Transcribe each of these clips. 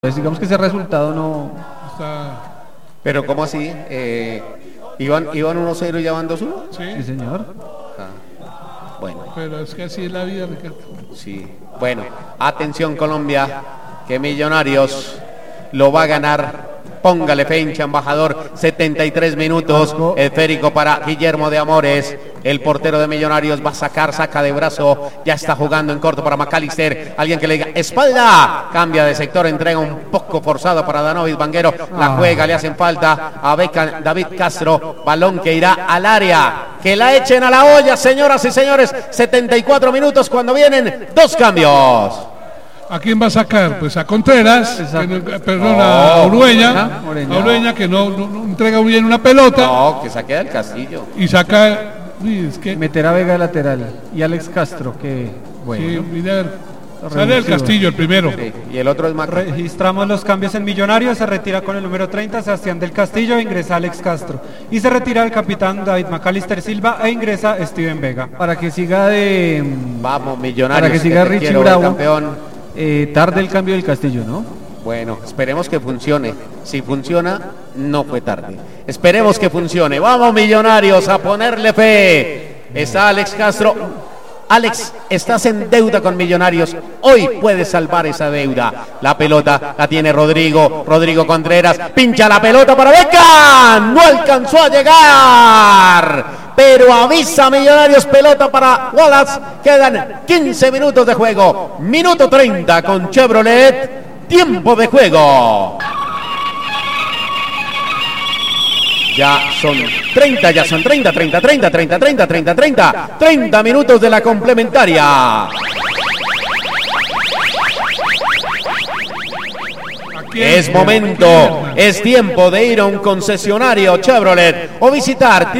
Pues digamos que ese resultado no está... Pero ¿cómo así? ¿Iban 1-0 y ya van 2-1? Sí, señor. Bueno. Pero es que así es la vida, Ricardo. Sí. Bueno, atención Colombia, que Millonarios lo va a ganar. Póngale fe, hincha embajador. 73 minutos. Esférico para Guillermo de Amores. El portero de Millonarios va a saca de brazo. Ya está jugando en corto para McAllister. Alguien que le diga espalda. Cambia de sector, entrega un poco forzado para Danovis Vanguero. La juega, le hacen falta a David Castro. Balón que irá al área. Que la echen a la olla, señoras y señores. 74 minutos cuando vienen dos cambios. ¿A quién va a sacar? Pues a Contreras, a Urueña, que no entrega bien una pelota. No, que saque del Castillo. Y saca, es que meter a Vega de lateral y Alex Castro, que bueno. Sí, sale el Castillo el primero. Sí, y el otro es Registramos los cambios en Millonarios. Se retira con el número 30 Sebastián del Castillo e ingresa Alex Castro. Y se retira el capitán David McAllister Silva e ingresa Steven Vega. Para que siga Vamos, Millonarios. Para que siga Richie Bravo. Campeón. Tarde el cambio del Castillo, ¿no? Bueno, esperemos que funcione. Si funciona, no fue tarde. Esperemos que funcione. Vamos, Millonarios, a ponerle fe. Está Alex Castro. Alex, estás en deuda con Millonarios. Hoy puedes salvar esa deuda. La pelota la tiene Rodrigo Contreras. Pincha la pelota para Beca. No alcanzó a llegar. Pero avisa Millonarios, pelota para Wallace. Quedan 15 minutos de juego. Minuto 30 con Chevrolet. Tiempo de juego. Ya son 30, 30 minutos de la complementaria. Es momento, es tiempo de ir a un concesionario Chevrolet o visitar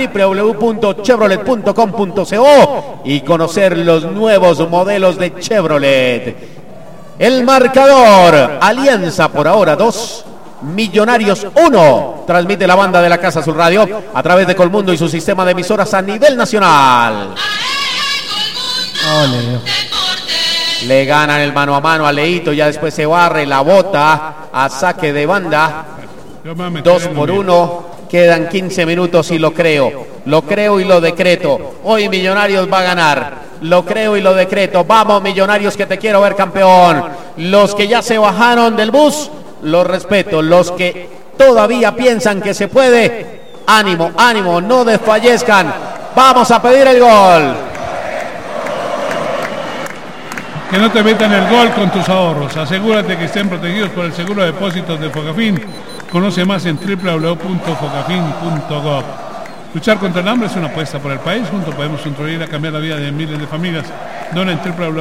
www.chevrolet.com.co y conocer los nuevos modelos de Chevrolet. El marcador, Alianza por ahora 2. Millonarios 1. Transmite la banda de la Casa Azul Radio a través de Colmundo y su sistema de emisoras a nivel nacional. Le ganan el mano a mano a Leito, ya después se barre, la bota a saque de banda. 2-1. Quedan 15 minutos y lo creo y lo decreto. Hoy Millonarios va a ganar. Lo creo y lo decreto. Vamos, Millonarios, que te quiero ver campeón. Los que ya se bajaron del bus, los respeto. Los que todavía piensan que se puede, ánimo, no desfallezcan. Vamos a pedir el gol. Que no te metan el gol con tus ahorros. Asegúrate que estén protegidos por el seguro de depósitos de Focafin. Conoce más en www.focafin.gov. Luchar contra el hambre es una apuesta por el país. Juntos podemos contribuir a cambiar la vida de miles de familias. Dona en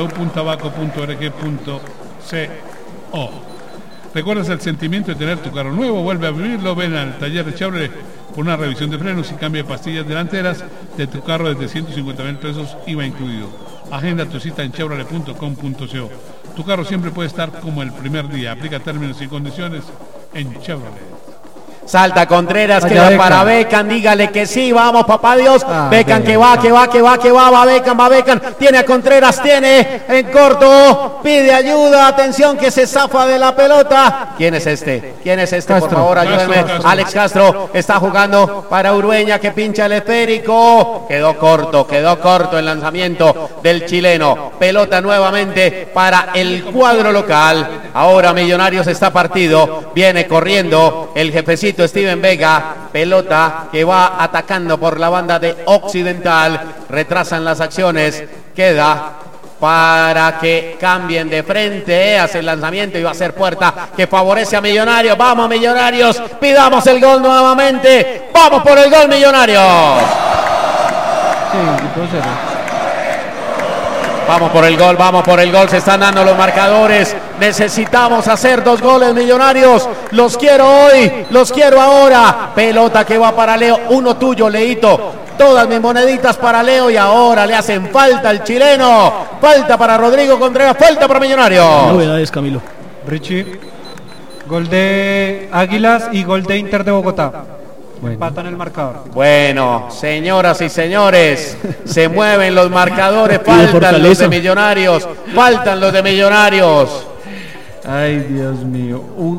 www.abaco.org.co. ¿Recuerdas el sentimiento de tener tu carro nuevo? Vuelve a vivirlo. Ven al taller de Chevrolet por una revisión de frenos y cambio de pastillas delanteras de tu carro desde 150,000 pesos, IVA incluido. Agenda tu cita en chevrolet.com.co. Tu carro siempre puede estar como el primer día. Aplica términos y condiciones en Chevrolet. Salta Contreras, queda para Beckham, dígale que sí, vamos papá Dios. Beckham que va Beckham, tiene a Contreras, tiene en corto, pide ayuda, atención que se zafa de la pelota. ¿Quién es este? Castro. Por favor, ayúdenme. Alex Castro está jugando para Urueña que pincha el esférico. Quedó corto el lanzamiento del chileno. Pelota nuevamente para el cuadro local. Ahora Millonarios está partido, viene corriendo el jefecito Steven Vega, pelota que va atacando por la banda de Occidental, retrasan las acciones, queda para que cambien de frente, hace el lanzamiento y va a ser puerta que favorece a Millonarios. Vamos Millonarios, pidamos el gol nuevamente, vamos por el gol Millonarios. Sí, 2-0. Vamos por el gol, se están dando los marcadores. Necesitamos hacer 2 goles Millonarios. Los quiero hoy, los quiero ahora. Pelota que va para Leo, uno tuyo Leito. Todas mis moneditas para Leo y ahora le hacen falta al chileno. Falta para Rodrigo Contreras, falta para Millonarios. Novedades, Camilo. Richie, gol de Águilas y gol de Inter de Bogotá. Empatan el marcador. Bueno, señoras y señores, se mueven los marcadores, faltan los de Millonarios. Ay, Dios mío.